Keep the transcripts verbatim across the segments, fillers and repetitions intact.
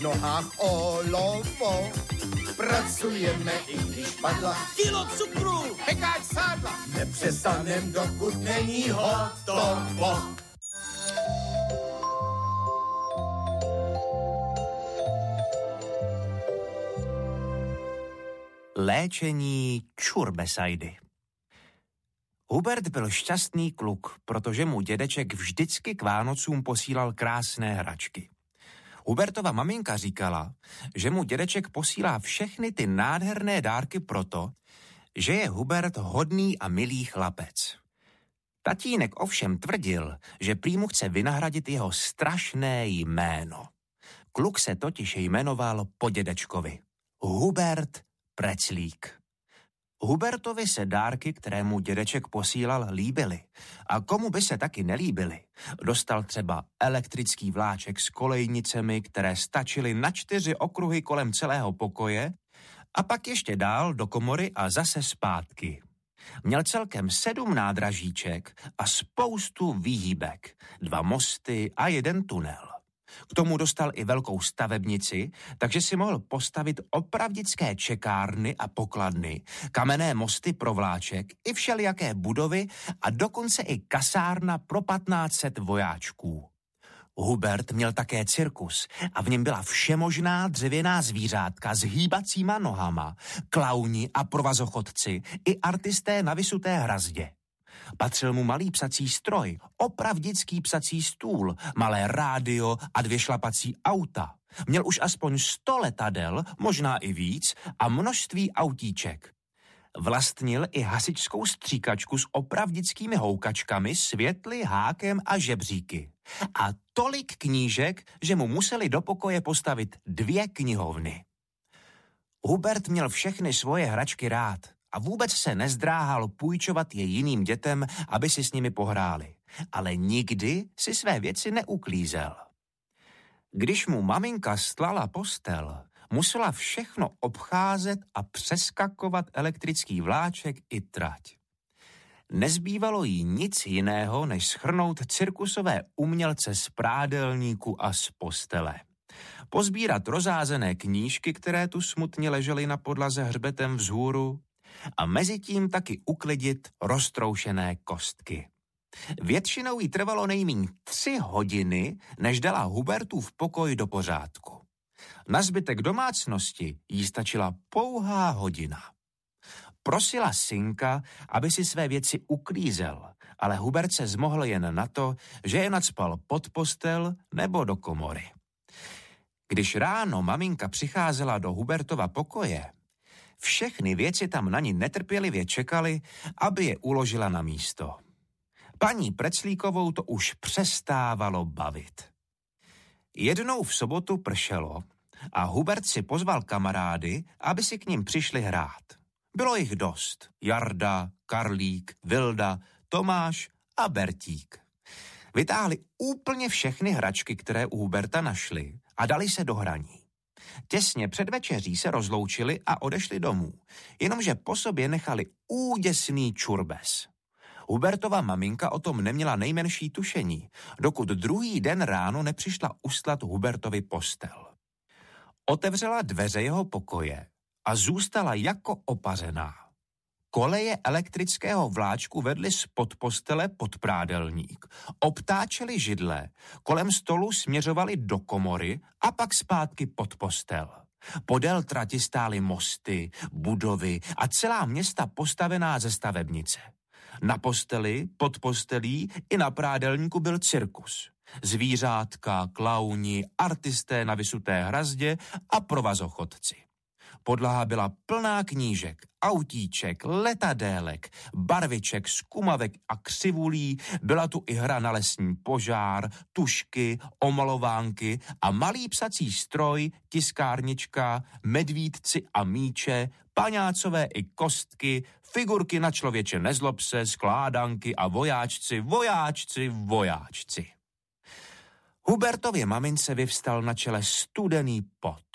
nohách olovo. Pracujeme, i když padla kilo cukru, hekáč sádla. Nepřestanem, dokud není hotovo. Léčení čurbesajdy. Hubert byl šťastný kluk, protože mu dědeček vždycky k Vánocům posílal krásné hračky. Hubertova maminka říkala, že mu dědeček posílá všechny ty nádherné dárky proto, že je Hubert hodný a milý chlapec. Tatínek ovšem tvrdil, že prý mu chce vynahradit jeho strašné jméno. Kluk se totiž jmenoval po dědečkovi. Hubert Preclík. Hubertovi se dárky, které mu dědeček posílal, líbily. A komu by se taky nelíbily? Dostal třeba elektrický vláček s kolejnicemi, které stačily na čtyři okruhy kolem celého pokoje, a pak ještě dál do komory a zase zpátky. Měl celkem sedm nádražíček a spoustu výhybek, dva mosty a jeden tunel. K tomu dostal i velkou stavebnici, takže si mohl postavit opravdické čekárny a pokladny, kamenné mosty pro vláček, i všelijaké budovy a dokonce i kasárna pro patnáct set vojáčků. Hubert měl také cirkus a v něm byla všemožná dřevěná zvířátka s hýbacíma nohama, klauni a provazochodci i artisté na vysuté hrazdě. Patřil mu malý psací stroj, opravdický psací stůl, malé rádio a dvě šlapací auta. Měl už aspoň sto letadel, možná i víc, a množství autíček. Vlastnil i hasičskou stříkačku s opravdickými houkačkami, světly, hákem a žebříky. A tolik knížek, že mu museli do pokoje postavit dvě knihovny. Hubert měl všechny svoje hračky rád a vůbec se nezdráhal půjčovat je jiným dětem, aby si s nimi pohráli. Ale nikdy si své věci neuklízel. Když mu maminka stlala postel, musela všechno obcházet a přeskakovat elektrický vláček i trať. Nezbývalo jí nic jiného, než shrnout cirkusové umělce z prádelníku a z postele. Pozbírat rozázené knížky, které tu smutně ležely na podlaze hřbetem vzhůru, a mezitím taky uklidit roztroušené kostky. Většinou jí trvalo nejméně tři hodiny, než dala Hubertův pokoj do pořádku. Na zbytek domácnosti jí stačila pouhá hodina. Prosila synka, aby si své věci uklízel, ale Hubert se zmohl jen na to, že je nacpal pod postel nebo do komory. Když ráno maminka přicházela do Hubertova pokoje, všechny věci tam na ní netrpělivě čekaly, aby je uložila na místo. Paní Preclíkovou to už přestávalo bavit. Jednou v sobotu pršelo a Hubert si pozval kamarády, aby si k ním přišli hrát. Bylo jich dost. Jarda, Karlík, Vilda, Tomáš a Bertík. Vytáhli úplně všechny hračky, které u Huberta našli, a dali se do hraní. Těsně před večeří se rozloučili a odešli domů, jenomže po sobě nechali úděsný čurbes. Hubertova maminka o tom neměla nejmenší tušení, dokud druhý den ráno nepřišla ustlat Hubertovi postel. Otevřela dveře jeho pokoje a zůstala jako opařená. Koleje elektrického vláčku vedly spod postele pod prádelník, obtáčely židle, kolem stolu směřovaly do komory a pak zpátky pod postel. Podél trati stály mosty, budovy a celá města postavená ze stavebnice. Na posteli, pod postelí i na prádelníku byl cirkus. Zvířátka, klauni, artisté na vysuté hrazdě a provazochodci. Podlaha byla plná knížek, autíček, letadélek, barviček, skumavek a křivulí, byla tu i hra na lesní požár, tušky, omalovánky a malý psací stroj, tiskárnička, medvídci a míče, paňácové i kostky, figurky na člověče nezlob se, skládanky a vojáčci, vojáčci, vojáčci. Hubertově mamince vyvstal na čele studený pot.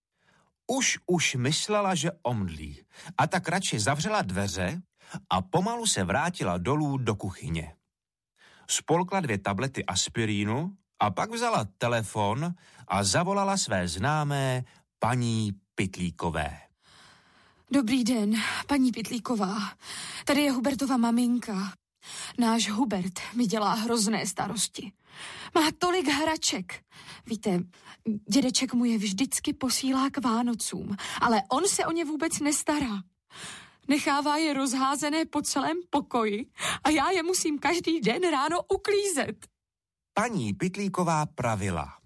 Už už myslela, že omdlí, a tak radši zavřela dveře a pomalu se vrátila dolů do kuchyně. Spolkla dvě tablety aspirínu A pak vzala telefon a zavolala své známé paní Pytlíkové. Dobrý den, paní Pytlíková. Tady je Hubertova maminka. Náš Hubert mi dělá hrozné starosti. Má tolik hraček. Víte, dědeček mu je vždycky posílá k Vánocům, ale on se o ně vůbec nestará. Nechává je rozházené po celém pokoji a já je musím každý den ráno uklízet. Paní Pytlíková pravila.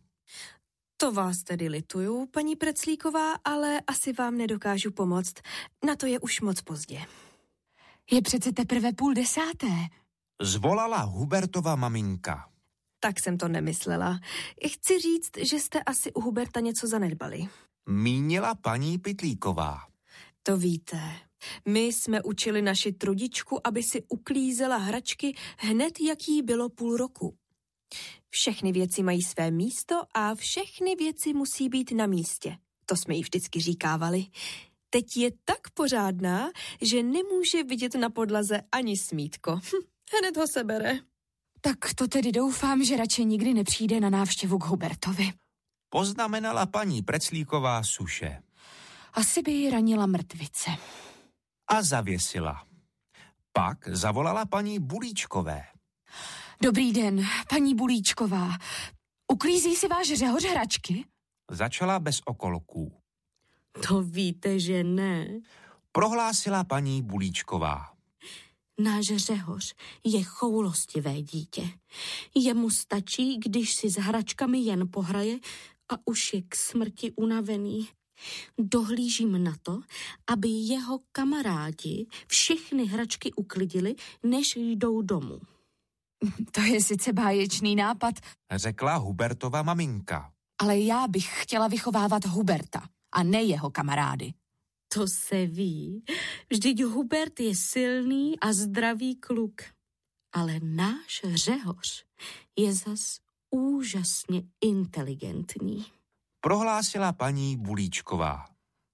To vás tedy lituju, paní Preclíková, ale asi vám nedokážu pomoct. Na to je už moc pozdě. Je přece teprve půl desáté. Zvolala Hubertova maminka. Tak jsem to nemyslela. Chci říct, že jste asi u Huberta něco zanedbali. Mínila paní Pytlíková. To víte. My jsme učili naši trudičku, aby si uklízela hračky hned, jak jí bylo půl roku. Všechny věci mají své místo a všechny věci musí být na místě. To jsme jí vždycky říkávali. Teď je tak pořádná, že nemůže vidět na podlaze ani smítko. Hm, hned ho sebere. Tak to tedy doufám, že radši nikdy nepřijde na návštěvu k Hubertovi. Poznamenala paní Preclíková suše. Asi by ji ranila mrtvice. A zavěsila. Pak zavolala paní Bulíčkové. Dobrý den, paní Bulíčková. Uklízí si váš Řehoř hračky? Začala bez okolků. To víte, že ne. Prohlásila paní Bulíčková. Náš Řehoř je choulostivé dítě. Jemu stačí, když si s hračkami jen pohraje a už je k smrti unavený. Dohlížím na to, aby jeho kamarádi všechny hračky uklidili, než jdou domů. To je sice báječný nápad, Řekla Hubertova maminka. ale já bych chtěla vychovávat Huberta a ne jeho kamarády. To se ví. Vždyť Hubert je silný a zdravý kluk. Ale náš Řehoř je zas úžasně inteligentní. Prohlásila paní Bulíčková.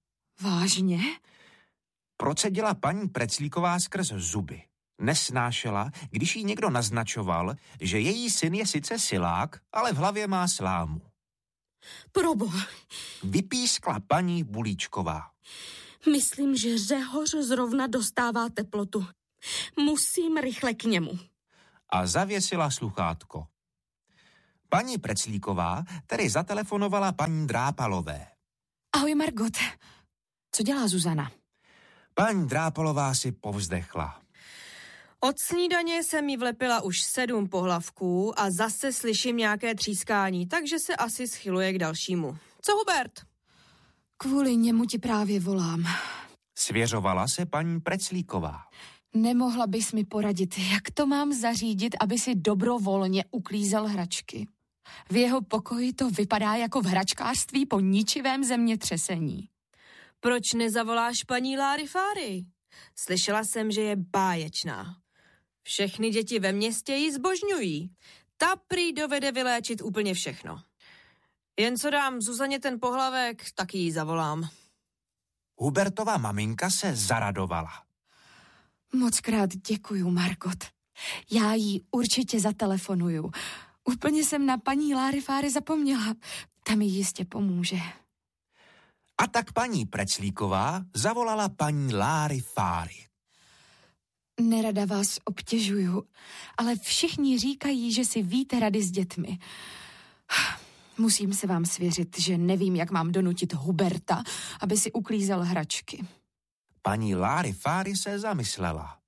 Vážně? Procedila paní Preclíková skrz zuby. Nesnášela, když jí někdo naznačoval, že její syn je sice silák, ale v hlavě má slámu. Proboha, Vypískla paní Bulíčková. myslím, že Řehoř zrovna dostává teplotu. Musím rychle k němu. A zavěsila sluchátko. Paní Preclíková tedy zatelefonovala paní Drápalové. Ahoj, Margot. Co dělá Zuzana? Paní Drápalová si povzdechla. Od snídaně jsem mi vlepila už sedm pohlavků a zase slyším nějaké třískání, takže se asi schyluje k dalšímu. Co Hubert? Kvůli němu ti právě volám. Svěřovala se paní Preclíková. Nemohla bys mi poradit, jak to mám zařídit, aby si dobrovolně uklízel hračky? V jeho pokoji to vypadá jako v hračkářství po ničivém zemětřesení. Proč nezavoláš paní Láry Fáry? Slyšela jsem, že je báječná. Všechny děti ve městě ji zbožňují. Ta prý dovede vyléčit úplně všechno. Jen co dám Zuzaně ten pohlavek, tak ji zavolám. Hubertova maminka se zaradovala. Mockrát děkuju, Margot. Já jí určitě zatelefonuju. Úplně jsem na paní Láry Fáry zapomněla. Ta mi jistě pomůže. A tak paní Preclíková zavolala paní Láry Fáry. Nerada vás obtěžuju, ale všichni říkají, že si víte rady s dětmi. Musím se vám svěřit, že nevím, jak mám donutit Huberta, aby si uklízel hračky. Paní Láry Fáry se zamyslela.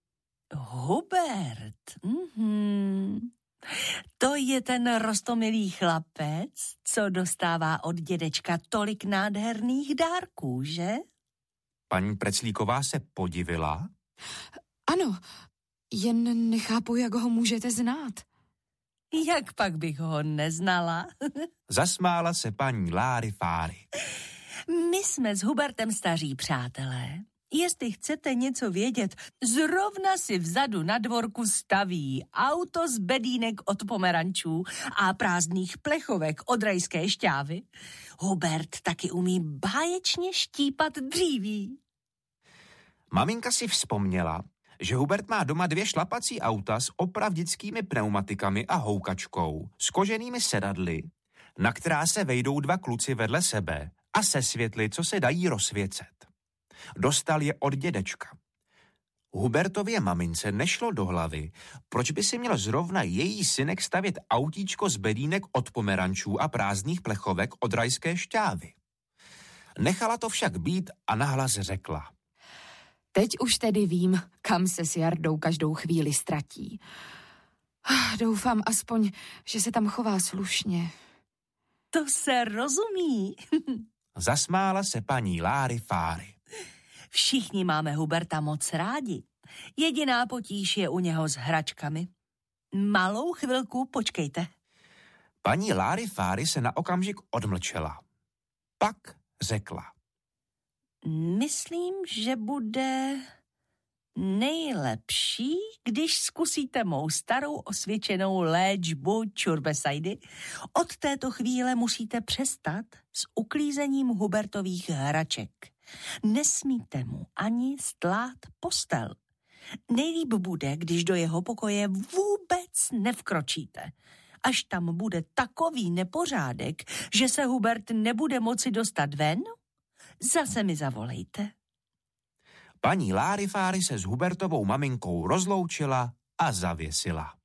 Hubert, mhm. To je ten roztomilý chlapec, co dostává od dědečka tolik nádherných dárků, že? Paní Preclíková se podivila. Ano, jen nechápu, jak ho můžete znát. Jak pak bych ho neznala? Zasmála se paní Láry Fáry. My jsme s Hubertem staří přátelé. Jestli chcete něco vědět, zrovna si vzadu na dvorku staví auto z bedínek od pomerančů a prázdných plechovek od rajské šťávy. Hubert taky umí báječně štípat dříví. Maminka si vzpomněla, že Hubert má doma dvě šlapací auta s opravdickými pneumatikami a houkačkou, s koženými sedadly, na která se vejdou dva kluci vedle sebe a se světly, co se dají rozsvěcet. Dostal je od dědečka. Hubertově mamince nešlo do hlavy, proč by si měl zrovna její synek stavět autíčko z bedínek od pomerančů a prázdných plechovek od rajské šťávy. Nechala to však být a nahlas řekla. Teď už tedy vím, kam se s Jardou každou chvíli ztratí. Doufám aspoň, že se tam chová slušně. To se rozumí. Zasmála se paní Láry Fáry. Všichni máme Huberta moc rádi. Jediná potíž je u něho s hračkami. Malou chvilku počkejte. Paní Láry Fáry se na okamžik odmlčela. Pak řekla. Myslím, že bude nejlepší, když zkusíte mou starou osvědčenou léčbu čurbesajdy. Od této chvíle musíte přestat s uklízením Hubertových hraček. Nesmíte mu ani stlát postel. Nejlíp bude, když do jeho pokoje vůbec nevkročíte. Až tam bude takový nepořádek, že se Hubert nebude moci dostat ven, zase mi zavolejte. Paní Láry Fáry se s Hubertovou maminkou rozloučila a zavěsila.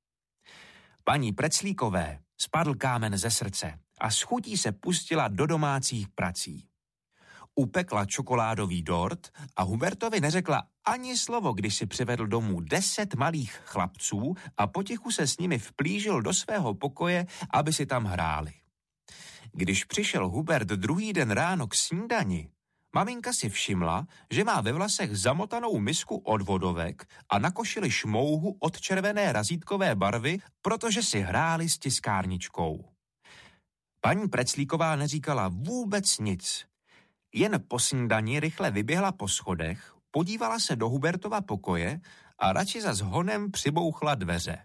Paní Preclíkové spadl kámen ze srdce a s chutí se pustila do domácích prací. Upekla čokoládový dort a Hubertovi neřekla ani slovo, když si přivedl domů deset malých chlapců a potichu se s nimi vplížil do svého pokoje, aby si tam hráli. Když přišel Hubert druhý den ráno k snídani, maminka si všimla, že má ve vlasech zamotanou misku od vodovek a na košili šmouhu od červené razítkové barvy, protože si hráli s tiskárničkou. Paní Preclíková neříkala vůbec nic. Jen po snídani rychle vyběhla po schodech, podívala se do Hubertova pokoje a radši za honem přibouchla dveře.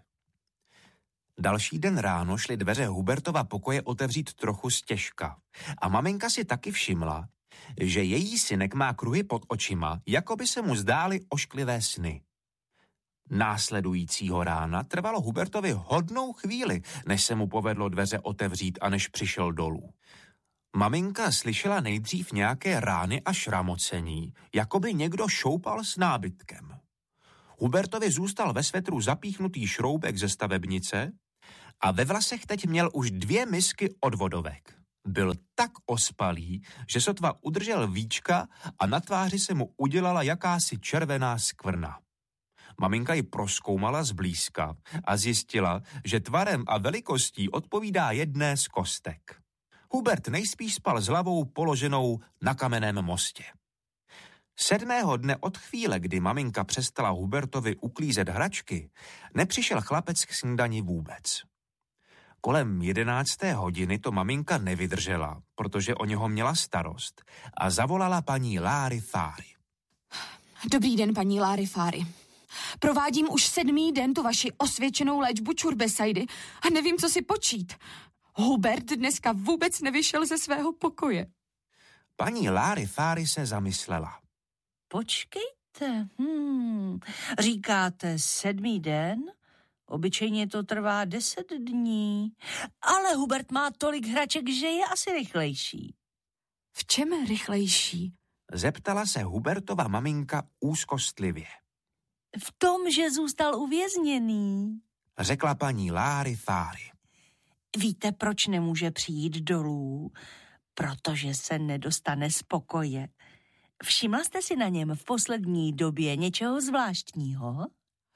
Další den ráno šly dveře Hubertova pokoje otevřít trochu stěžka a maminka si taky všimla, že její synek má kruhy pod očima, jako by se mu zdály ošklivé sny. Následujícího rána trvalo Hubertovi hodnou chvíli, než se mu povedlo dveře otevřít a než přišel dolů. Maminka slyšela nejdřív nějaké rány a šramocení, jako by někdo šoupal s nábytkem. Hubertovi zůstal ve svetru zapíchnutý šroubek ze stavebnice a ve vlasech teď měl už dvě misky od vodovek. Byl tak ospalý, že sotva udržel víčka a na tváři se mu udělala jakási červená skvrna. Maminka ji prozkoumala zblízka a zjistila, že tvarem a velikostí odpovídá jedné z kostek. Hubert nejspíš spal s hlavou položenou na kamenném mostě. Sedmého dne od chvíle, kdy maminka přestala Hubertovi uklízet hračky, nepřišel chlapec k snídani vůbec. Kolem jedenácté hodiny to maminka nevydržela, protože o něho měla starost a zavolala paní Láry Fáry. Dobrý den, paní Láry Fáry. Provádím už sedmý den tu vaši osvědčenou léčbu čurbesajdy a nevím, co si počít. Hubert dneska vůbec nevyšel ze svého pokoje. Paní Láry Fáry se zamyslela. Počkejte, hmm, říkáte sedmý den? Obyčejně to trvá deset dní. Ale Hubert má tolik hraček, že je asi rychlejší. V čem rychlejší? Zeptala se Hubertova maminka úzkostlivě. V tom, že zůstal uvězněný, řekla paní Láry Fáry. Víte, proč nemůže přijít dolů? Protože se nedostane z pokoje. Všimla jste si na něm v poslední době něčeho zvláštního?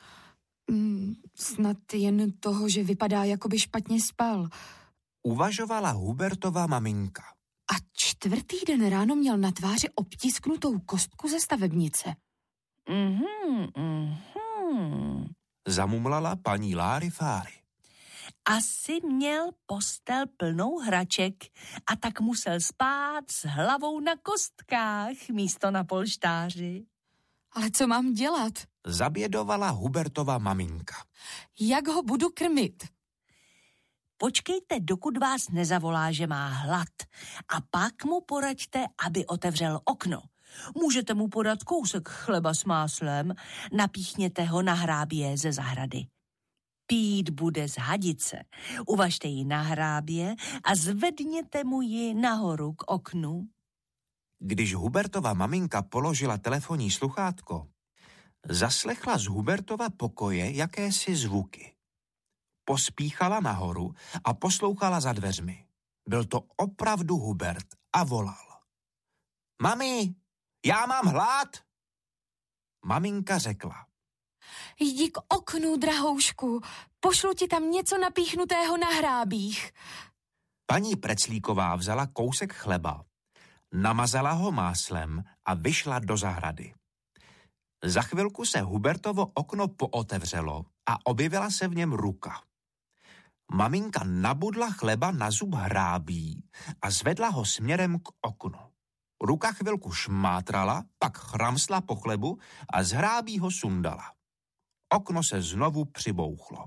Mm, snad jen toho, že vypadá, jako by špatně spal. Uvažovala Hubertova maminka. A čtvrtý den ráno měl na tváři obtisknutou kostku ze stavebnice. Mhm, mhm. Zamumlala paní Láry Fáry. Asi měl postel plnou hraček a tak musel spát s hlavou na kostkách místo na polštáři. Ale co mám dělat? Zabědovala Hubertova maminka. Jak ho budu krmit? Počkejte, dokud vás nezavolá, že má hlad. A pak mu poraďte, aby otevřel okno. Můžete mu podat kousek chleba s máslem, napíchněte ho na hrábě ze zahrady. Pít bude z hadice. Uvažte ji na hrábě a zvedněte mu ji nahoru k oknu. Když Hubertova maminka položila telefonní sluchátko, zaslechla z Hubertova pokoje jakési zvuky. Pospíchala nahoru a poslouchala za dveřmi. Byl to opravdu Hubert a volal. Mami, já mám hlad. Maminka řekla. Jdi k oknu, drahoušku, pošlu ti tam něco napíchnutého na hrábích. Paní Preclíková vzala kousek chleba, namazala ho máslem a vyšla do zahrady. Za chvilku se Hubertovo okno pootevřelo a objevila se v něm ruka. Maminka nabudla chleba na zub hrábí a zvedla ho směrem k oknu. Ruka chvilku šmátrala, pak chramsla po chlebu a z hrábí ho sundala. Okno se znovu přibouchlo.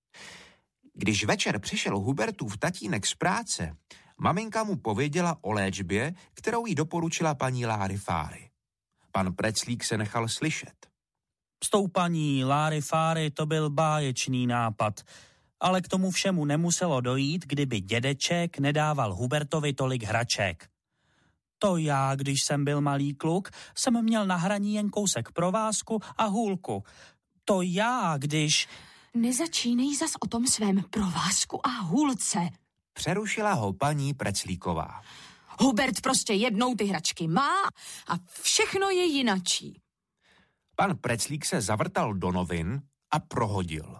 Když večer přišel Hubertův tatínek z práce, maminka mu pověděla o léčbě, kterou jí doporučila paní Larifáry. Pan Preclík se nechal slyšet. S tou paní Larifáry to byl báječný nápad, ale k tomu všemu nemuselo dojít, kdyby dědeček nedával Hubertovi tolik hraček. To já, když jsem byl malý kluk, jsem měl na hraní jen kousek provázku a hůlku. To já, když... Nezačínej zas o tom svém provázku a hůlce. Přerušila ho paní Preclíková. Hubert prostě jednou ty hračky má a všechno je jinačí. Pan Preclík se zavrtal do novin a prohodil.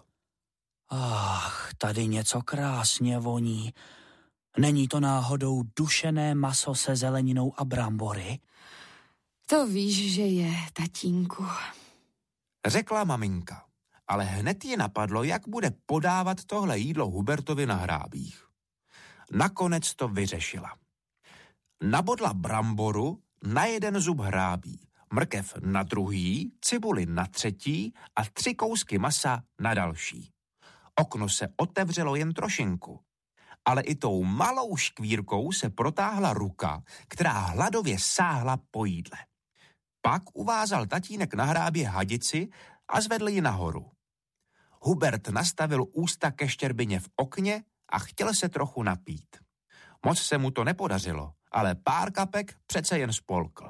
Ach, tady něco krásně voní. Není to náhodou dušené maso se zeleninou a brambory? To víš, že je, tatínku. Řekla maminka, ale hned ji napadlo, jak bude podávat tohle jídlo Hubertovi na hrábích. Nakonec to vyřešila. Nabodla bramboru na jeden zub hrábí, mrkev na druhý, cibuli na třetí a tři kousky masa na další. Okno se otevřelo jen trošinku, ale i tou malou škvírkou se protáhla ruka, která hladově sáhla po jídle. Pak uvázal tatínek na hrábě hadici a zvedl ji nahoru. Hubert nastavil ústa ke štěrbině v okně a chtěl se trochu napít. Moc se mu to nepodařilo, ale pár kapek přece jen spolkl.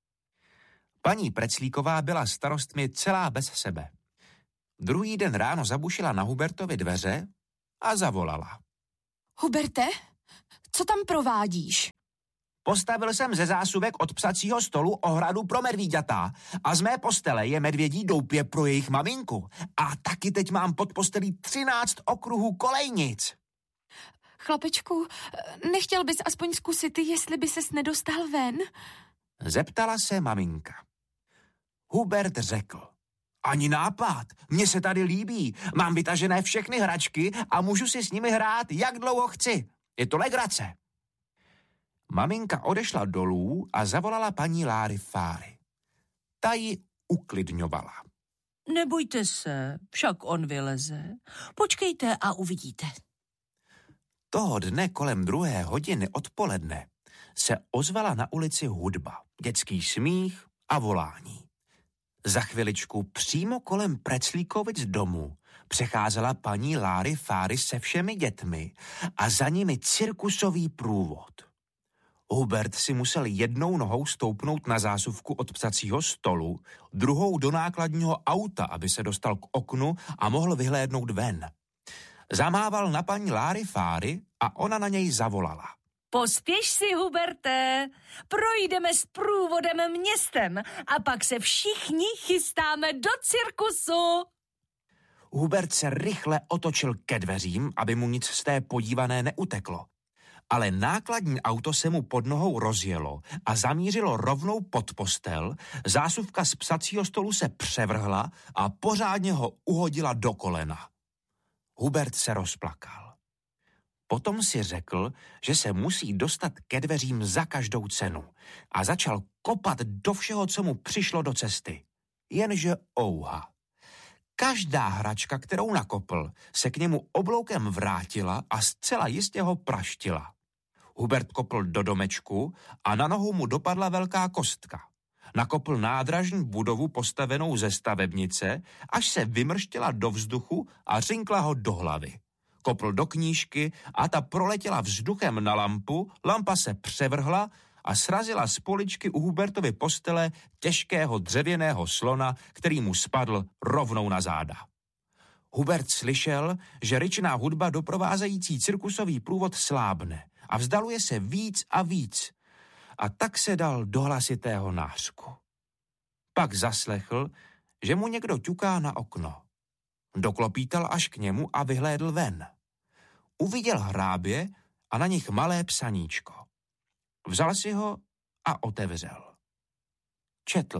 Paní Preclíková byla starostmi celá bez sebe. Druhý den ráno zabušila na Hubertovi dveře a zavolala. Huberte, co tam provádíš? Postavil jsem ze zásuvek od psacího stolu ohradu pro medvíďata a z mé postele je medvědí doupě pro jejich maminku. A taky teď mám pod postelí třináct okruhů kolejnic. Chlapečku, nechtěl bys aspoň zkusit, jestli by ses nedostal ven? Zeptala se maminka. Hubert řekl. Ani nápad, mně se tady líbí, mám vytažené všechny hračky a můžu si s nimi hrát, jak dlouho chci. Je to legrace. Maminka odešla dolů a zavolala paní Larifáry. Ta ji uklidňovala. Nebojte se, však on vyleze. Počkejte a uvidíte. Toho dne kolem druhé hodiny odpoledne se ozvala na ulici hudba, dětský smích a volání. Za chviličku přímo kolem Preclíkovic domu přecházela paní Larifáry se všemi dětmi a za nimi cirkusový průvod. Hubert si musel jednou nohou stoupnout na zásuvku od psacího stolu, druhou do nákladního auta, aby se dostal k oknu a mohl vyhlédnout ven. Zamával na paní Larifáry a ona na něj zavolala. Pospěš si, Huberte, projdeme s průvodem městem a pak se všichni chystáme do cirkusu. Hubert se rychle otočil ke dveřím, aby mu nic z té podívané neuteklo. Ale nákladní auto se mu pod nohou rozjelo a zamířilo rovnou pod postel, zásuvka z psacího stolu se převrhla a pořádně ho uhodila do kolena. Hubert se rozplakal. Potom si řekl, že se musí dostat ke dveřím za každou cenu a začal kopat do všeho, co mu přišlo do cesty. Jenže ouha. Každá hračka, kterou nakopl, se k němu obloukem vrátila a zcela jistě ho praštila. Hubert kopl do domečku a na nohu mu dopadla velká kostka. nakopl nádražní budovu postavenou ze stavebnice, až se vymrštila do vzduchu a řinkla ho do hlavy. Kopl do knížky a ta proletěla vzduchem na lampu, lampa se převrhla a srazila z poličky u Hubertovy postele těžkého dřevěného slona, který mu spadl rovnou na záda. Hubert slyšel, že ryčná hudba doprovázející cirkusový průvod slábne a vzdaluje se víc a víc. A tak se dal do hlasitého nářku. Pak zaslechl, že mu někdo ťuká na okno. Doklopítal až k němu a vyhlédl ven. Uviděl hrábě a na nich malé psaníčko. Vzal si ho a otevřel. Četl.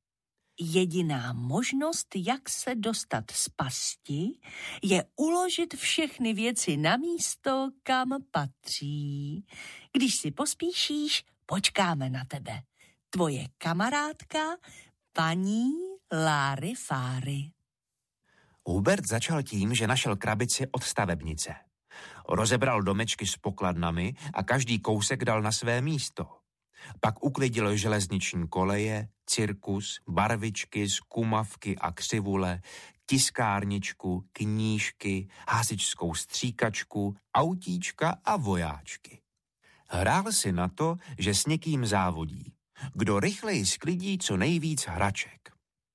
Jediná možnost, jak se dostat z pasti, je uložit všechny věci na místo, kam patří. Když si pospíšíš, počkáme na tebe. Tvoje kamarádka, paní Lárifáry. Hubert začal tím, že našel krabici od stavebnice. Rozebral domečky s pokladnami a každý kousek dal na své místo. Pak uklidil železniční koleje, cirkus, barvičky, skumavky a křivule, tiskárničku, knížky, hasičskou stříkačku, autíčka a vojáčky. Hrál si na to, že s někým závodí. Kdo rychleji sklidí co nejvíc hraček.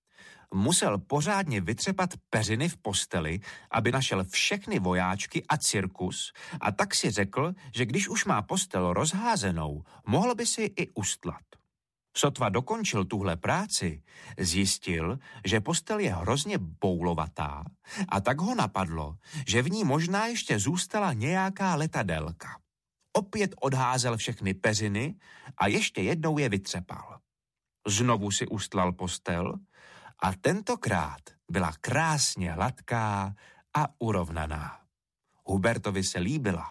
Musel pořádně vytřepat peřiny v posteli, aby našel všechny vojáčky a cirkus, a tak si řekl, že když už má postel rozházenou, mohl by si i ustlat. Sotva dokončil tuhle práci, zjistil, že postel je hrozně boulovatá, a tak ho napadlo, že v ní možná ještě zůstala nějaká letadelka. Opět odházel všechny peřiny a ještě jednou je vytřepal. Znovu si ustlal postel a tentokrát byla krásně hladká a urovnaná. Hubertovi se líbila.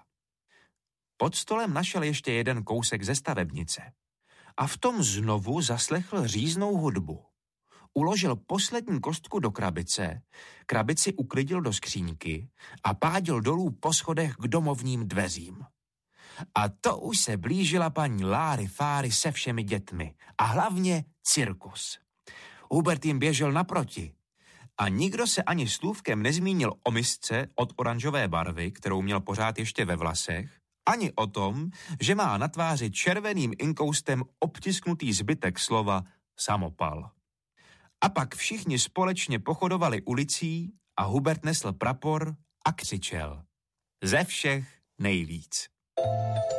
Pod stolem našel ještě jeden kousek ze stavebnice a v tom znovu zaslechl říznou hudbu. Uložil poslední kostku do krabice, krabici uklidil do skříňky a pádil dolů po schodech k domovním dveřím. A to už se blížila paní Lárifáry se všemi dětmi a hlavně cirkus. Hubert jim běžel naproti a nikdo se ani slůvkem nezmínil o misce od oranžové barvy, kterou měl pořád ještě ve vlasech, ani o tom, že má na tváři červeným inkoustem obtisknutý zbytek slova samopal. A pak všichni společně pochodovali ulicí a Hubert nesl prapor a křičel. Ze všech nejvíc.